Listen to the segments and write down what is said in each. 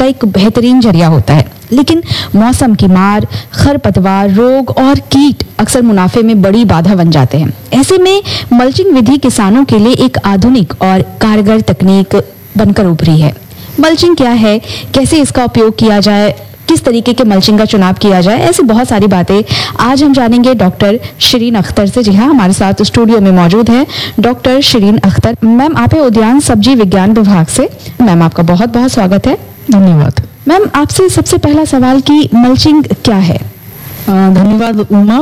का एक बेहतरीन जरिया होता है, लेकिन मौसम की मार, खरपतवार, रोग और कीट अक्सर मुनाफे में बड़ी बाधा बन जाते हैं। ऐसे में मल्चिंग विधि किसानों के लिए एक आधुनिक और कारगर तकनीक बनकर उभरी है। मल्चिंग क्या है, कैसे इसका उपयोग किया जाए, किस तरीके के मल्चिंग का चुनाव किया जाए, ऐसी बहुत सारी बातें आज हम जानेंगे डॉक्टर शिरीन अख्तर से। जी हाँ, हमारे साथ स्टूडियो में मौजूद है डॉक्टर शिरीन अख्तर। मैम, आप है उद्यान सब्जी विज्ञान विभाग से। मैम, आपका बहुत बहुत स्वागत है। धन्यवाद। मैम, आपसे सबसे पहला सवाल कि मल्चिंग क्या है? धन्यवाद उमा।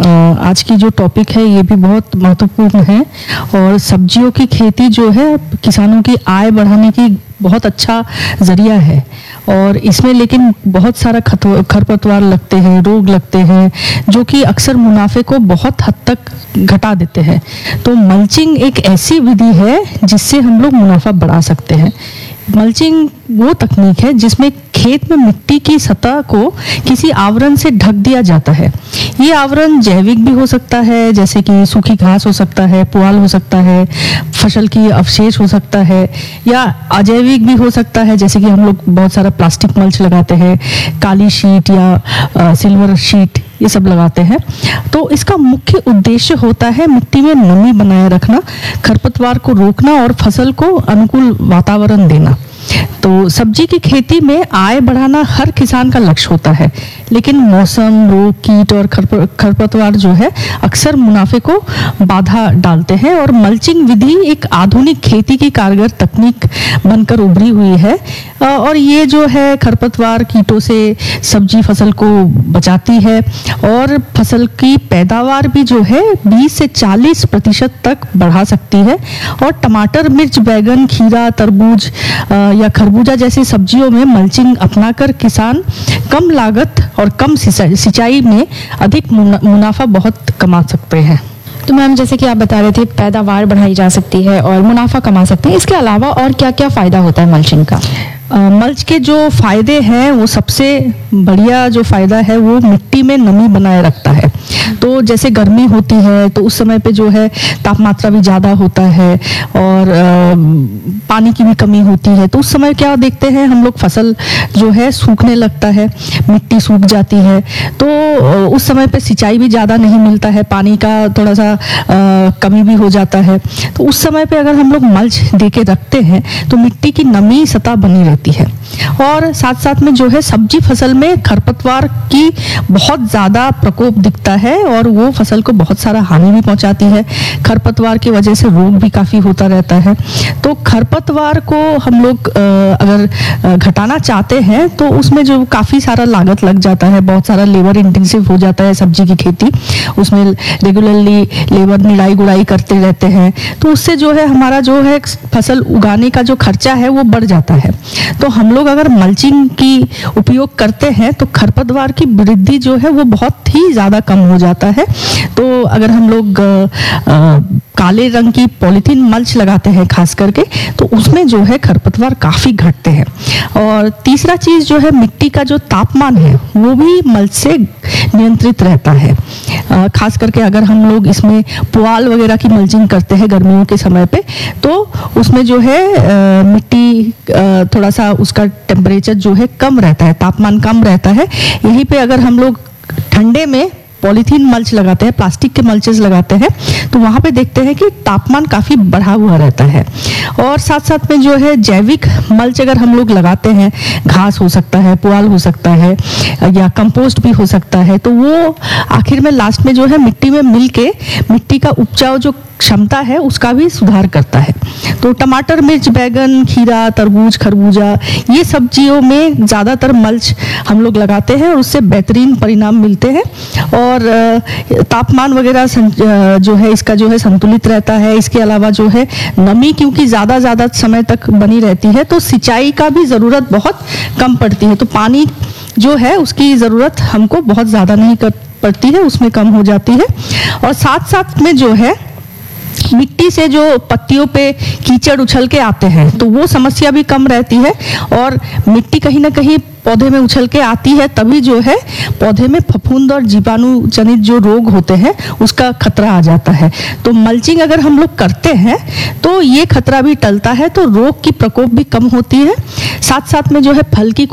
आज की जो टॉपिक है ये भी बहुत महत्वपूर्ण है और सब्जियों की खेती जो है किसानों की आय बढ़ाने की बहुत अच्छा जरिया है और इसमें लेकिन बहुत सारा खरपतवार लगते हैं, रोग लगते हैं जो कि अक्सर मुनाफे को बहुत हद तक घटा देते हैं। तो मल्चिंग एक ऐसी विधि है जिससे हम लोग मुनाफा बढ़ा सकते हैं। मल्चिंग वो तकनीक है जिसमें खेत में मिट्टी की सतह को किसी आवरण से ढक दिया जाता है। ये आवरण जैविक भी हो सकता है, जैसे कि सूखी घास हो सकता है, पुआल हो सकता है, फसल की अवशेष हो सकता है, या अजैविक भी हो सकता है, जैसे कि हम लोग बहुत सारा प्लास्टिक मल्च लगाते हैं, काली शीट या सिल्वर शीट, ये सब लगाते हैं। तो इसका मुख्य उद्देश्य होता है मिट्टी में नमी बनाए रखना, खरपतवार को रोकना और फसल को अनुकूल वातावरण देना। तो सब्जी की खेती में आय बढ़ाना हर किसान का लक्ष्य होता है, लेकिन मौसम, रोग, कीट और खरपतवार जो है अक्सर मुनाफे को बाधा डालते हैं और मल्चिंग विधि एक आधुनिक खेती की कारगर तकनीक बनकर उभरी हुई है। और ये जो है खरपतवार कीटों से सब्जी फसल को बचाती है और फसल की पैदावार भी जो है 20 से 40% तक बढ़ा सकती है। और टमाटर, मिर्च, बैगन, खीरा, तरबूज या खरबूजा जैसी सब्जियों में मल्चिंग अपनाकर किसान कम लागत और कम सिंचाई में अधिक मुनाफा बहुत कमा सकते हैं। तो मैम, जैसे कि आप बता रहे थे पैदावार बढ़ाई जा सकती है और मुनाफा कमा सकते हैं, इसके अलावा और क्या क्या फायदा होता है मल्चिंग का? मल्च के जो फायदे हैं वो सबसे बढ़िया जो फायदा है वो मिट्टी में नमी बनाए रखता है। तो जैसे गर्मी होती है तो उस समय पे जो है तापमात्रा भी ज़्यादा होता है और पानी की भी कमी होती है। तो उस समय क्या देखते हैं हम लोग, फसल जो है सूखने लगता है, मिट्टी सूख जाती है। तो उस समय पे सिंचाई भी ज़्यादा नहीं मिलता है, पानी का थोड़ा सा कमी भी हो जाता है। तो उस समय पे अगर हम लोग मल्च दे के रखते हैं तो मिट्टी की नमी सतह बनी रहती है। और साथ साथ में जो है सब्जी फसल में खरपतवार की बहुत ज़्यादा प्रकोप दिखता है और वो फसल को बहुत सारा हानि भी पहुंचाती है। खरपतवार की वजह से रोग भी काफ़ी होता रहता है। तो खरपतवार को हम लोग अगर घटाना चाहते हैं तो उसमें जो काफ़ी सारा लागत लग जाता है, बहुत सारा लेबर इंटेंसिव हो जाता है सब्जी की खेती। उसमें रेगुलरली लेबर निराई गुड़ाई करते रहते हैं, तो उससे जो है हमारा जो है फसल उगाने का जो खर्चा है वो बढ़ जाता है। तो हम लोग अगर मल्चिंग की उपयोग करते हैं तो खरपतवार की वृद्धि जो है वो बहुत ही ज़्यादा कम हो जाता है। तो अगर हम लोग काले रंग की पॉलीथीन मल्च लगाते हैं खास करके, तो उसमें जो है खरपतवार काफ़ी घटते हैं। और तीसरा चीज़ जो है मिट्टी का जो तापमान है वो भी मल्च से नियंत्रित रहता है। खास करके अगर हम लोग इसमें पुआल वगैरह की मल्चिंग करते हैं गर्मियों के समय पे, तो उसमें जो है मिट्टी थोड़ा सा उसका टेम्परेचर जो है कम रहता है, तापमान कम रहता है। यहीं पे अगर हम लोग ठंडे में पॉलीथीन मल्च लगाते हैं, प्लास्टिक के मल्चेस लगाते हैं, तो वहाँ पे देखते हैं कि तापमान काफ़ी बढ़ा हुआ रहता है। और साथ साथ में जो है जैविक मल्च अगर हम लोग लगाते हैं, घास हो सकता है, पुआल हो सकता है या कंपोस्ट भी हो सकता है, तो वो आखिर में लास्ट में जो है मिट्टी में मिल के मिट्टी का उपजाऊ जो क्षमता है उसका भी सुधार करता है। तो टमाटर, मिर्च, बैगन, खीरा, तरबूज, खरबूजा, ये सब्जियों में ज़्यादातर मल्च हम लोग लगाते हैं और उससे बेहतरीन परिणाम मिलते हैं। और तापमान वगैरह जो है इसका जो है संतुलित रहता है। इसके अलावा जो है नमी क्योंकि ज़्यादा समय तक बनी रहती है, तो सिंचाई का भी ज़रूरत बहुत कम पड़ती है। तो पानी जो है उसकी ज़रूरत हमको बहुत ज़्यादा नहीं पड़ती है, उसमें कम हो जाती है। और साथ साथ में जो है मिट्टी से जो पत्तियों पे कीचड़ उछल के आते हैं तो वो समस्या भी कम रहती है। और मिट्टी कहीं ना कहीं पौधे में उछल के आती है, तभी जो है पौधे में फफूंद और जीवाणु जनित जो रोग होते हैं उसका खतरा आ जाता है। तो मल्चिंग अगर हम लोग करते हैं तो ये खतरा भी टलता है, तो रोग की प्रकोप भी कम होती है। साथ साथ में जो है फल की